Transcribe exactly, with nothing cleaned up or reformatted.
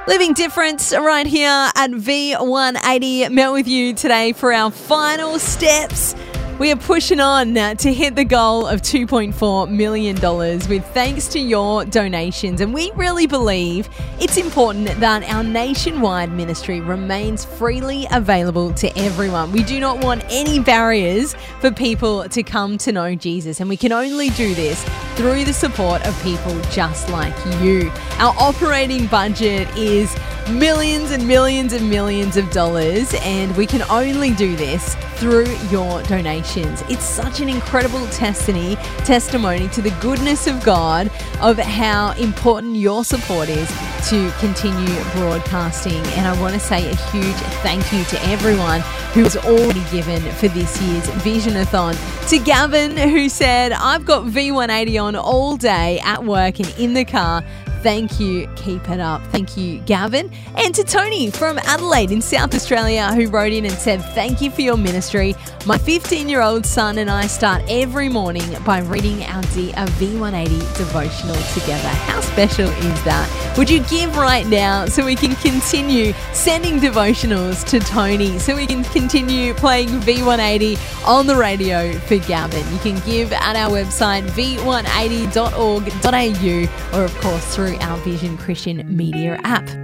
Living Different right here at V one eighty. Met with you today for our final steps. We are pushing on to hit the goal of two point four million dollars with thanks to your donations. And we really believe it's important that our nationwide ministry remains freely available to everyone. We do not want any barriers for people to come to know Jesus. And we can only do this through the support of people just like you. Our operating budget is millions and millions and millions of dollars, and we can only do this through your donations. It's such an incredible testimony, testimony to the goodness of God, of how important your support is to continue broadcasting. And I want to say a huge thank you to everyone who has already given for this year's Vision-a-thon. To Gavin, who said, I've got V one eighty on all day at work and in the car. Thank you. Keep it up. Thank you, Gavin. And to Tony from Adelaide in South Australia, who wrote in and said, thank you for your ministry. My fifteen-year-old son and I start every morning by reading our D- a V one eighty devotional together. How special is that? Would you give right now so we can continue sending devotionals to Tony, so we can continue playing V one eighty on the radio for Gavin? You can give at our website, v one eighty dot org dot a u, or of course through our Vision Christian Media app.